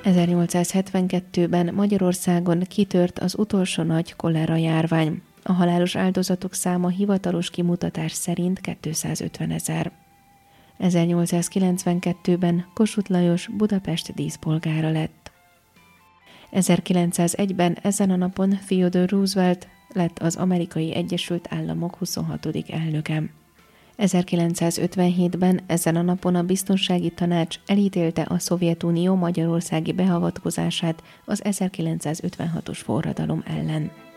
1872-ben Magyarországon kitört az utolsó nagy kolera járvány. A halálos áldozatok száma hivatalos kimutatás szerint 250 000. 1892-ben Kossuth Lajos Budapest díszpolgára lett. 1901-ben ezen a napon Theodore Roosevelt lett az Amerikai Egyesült Államok 26. elnöke. 1957-ben ezen a napon a Biztonsági Tanács elítélte a Szovjetunió magyarországi beavatkozását az 1956-os forradalom ellen.